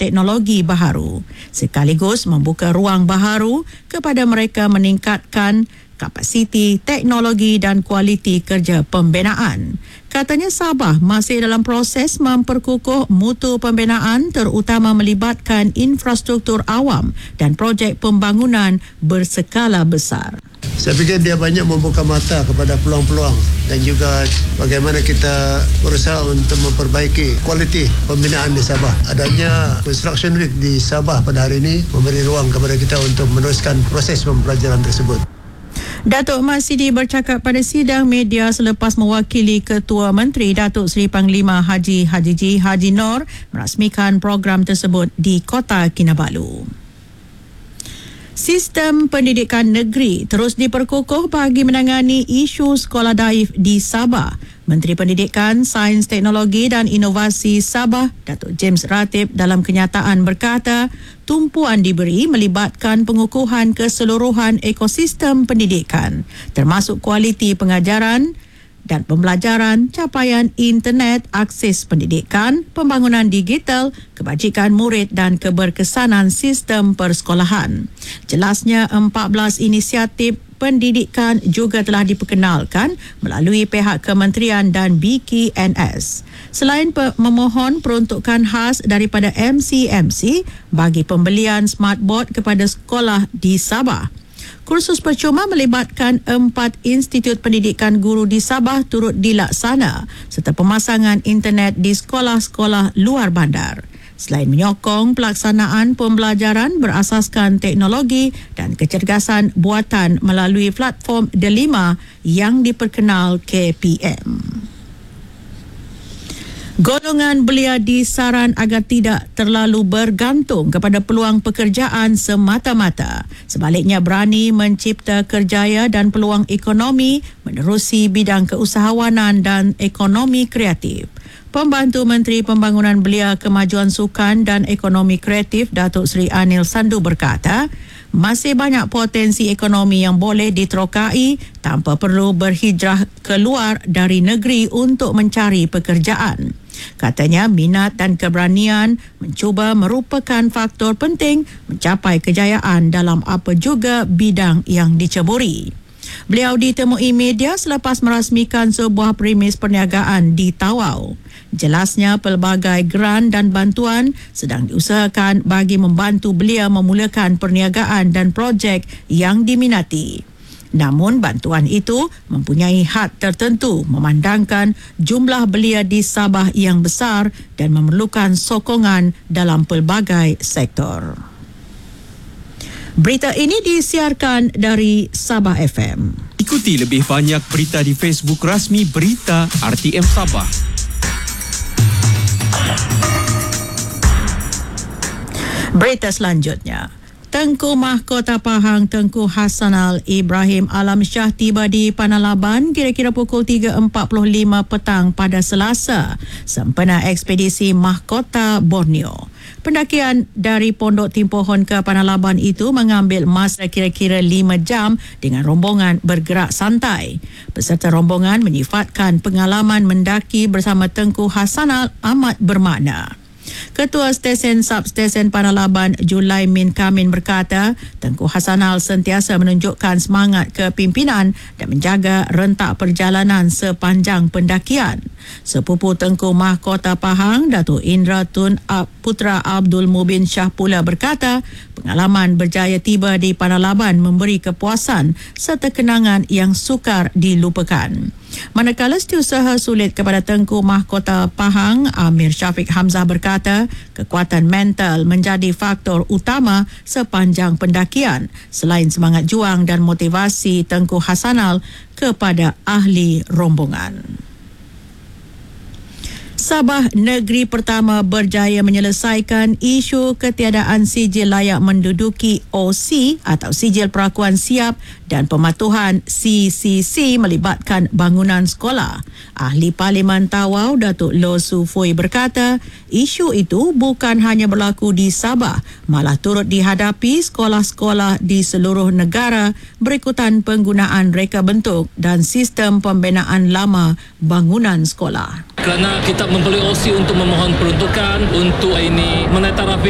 teknologi baharu, sekaligus membuka ruang baharu kepada mereka meningkatkan kapasiti teknologi dan kualiti kerja pembinaan. Katanya Sabah masih dalam proses memperkukuh mutu pembinaan, terutama melibatkan infrastruktur awam dan projek pembangunan berskala besar. Saya fikir dia banyak membuka mata kepada peluang-peluang dan juga bagaimana kita berusaha untuk memperbaiki kualiti pembinaan di Sabah. Adanya Construction Week di Sabah pada hari ini memberi ruang kepada kita untuk meneruskan proses pembelajaran tersebut. Datuk Mat Sidi bercakap pada sidang media selepas mewakili Ketua Menteri Datuk Seri Panglima Haji Haji Nor merasmikan program tersebut di Kota Kinabalu. Sistem pendidikan negeri terus diperkukuh bagi menangani isu sekolah daif di Sabah. Menteri Pendidikan, Sains, Teknologi dan Inovasi Sabah, Datuk James Ratib dalam kenyataan berkata, tumpuan diberi melibatkan pengukuhan keseluruhan ekosistem pendidikan, termasuk kualiti pengajaran dan pembelajaran, capaian internet, akses pendidikan, pembangunan digital, kebajikan murid dan keberkesanan sistem persekolahan. Jelasnya 14 inisiatif pendidikan juga telah diperkenalkan melalui pihak kementerian dan BKNS. Selain memohon peruntukan khas daripada MCMC bagi pembelian smartboard kepada sekolah di Sabah. Kursus percuma melibatkan 4 institut pendidikan guru di Sabah turut dilaksana serta pemasangan internet di sekolah-sekolah luar bandar. Selain menyokong pelaksanaan pembelajaran berasaskan teknologi dan kecergasan buatan melalui platform Delima yang diperkenal KPM. Golongan belia disaran agar tidak terlalu bergantung kepada peluang pekerjaan semata-mata. Sebaliknya berani mencipta kerjaya dan peluang ekonomi menerusi bidang keusahawanan dan ekonomi kreatif. Pembantu Menteri Pembangunan Belia, Kemajuan Sukan dan Ekonomi Kreatif Datuk Seri Anil Sandu berkata, masih banyak potensi ekonomi yang boleh diterokai tanpa perlu berhijrah keluar dari negeri untuk mencari pekerjaan. Katanya minat dan keberanian mencuba merupakan faktor penting mencapai kejayaan dalam apa juga bidang yang diceburi. Beliau ditemui media selepas merasmikan sebuah premis perniagaan di Tawau. Jelasnya pelbagai geran dan bantuan sedang diusahakan bagi membantu belia memulakan perniagaan dan projek yang diminati. Namun bantuan itu mempunyai had tertentu memandangkan jumlah belia di Sabah yang besar dan memerlukan sokongan dalam pelbagai sektor. Berita ini disiarkan dari Sabah FM. Ikuti lebih banyak berita di Facebook rasmi Berita RTM Sabah. Berita selanjutnya. Tengku Mahkota Pahang Tengku Hassanal Ibrahim Alam Shah tiba di Panalaban kira-kira pukul 3.45 petang pada Selasa sempena ekspedisi Mahkota Borneo. Pendakian dari Pondok Timpohon ke Panalaban itu mengambil masa kira-kira 5 jam dengan rombongan bergerak santai. Peserta rombongan menyifatkan pengalaman mendaki bersama Tengku Hassanal amat bermakna. Ketua Stesen Substesen Panalaban Julaimin Kamin berkata, Tengku Hassanal sentiasa menunjukkan semangat kepimpinan dan menjaga rentak perjalanan sepanjang pendakian. Sepupu Tengku Mahkota Pahang, Datuk Indra Tun Putra Abdul Mubin Shah pula berkata, pengalaman berjaya tiba di Panalaban memberi kepuasan serta kenangan yang sukar dilupakan. Manakala setiausaha sulit kepada Tengku Mahkota Pahang, Amir Syafiq Hamzah berkata, kekuatan mental menjadi faktor utama sepanjang pendakian selain semangat juang dan motivasi Tengku Hassanal kepada ahli rombongan. Sabah negeri pertama berjaya menyelesaikan isu ketiadaan sijil layak menduduki OC atau sijil perakuan siap dan pematuhan CCC melibatkan bangunan sekolah. Ahli Parlimen Tawau Datuk Loh Su Fui berkata, isu itu bukan hanya berlaku di Sabah, malah turut dihadapi sekolah-sekolah di seluruh negara berikutan penggunaan reka bentuk dan sistem pembinaan lama bangunan sekolah. Kerana kita membeli OC untuk memohon peruntukan untuk ini menetarafi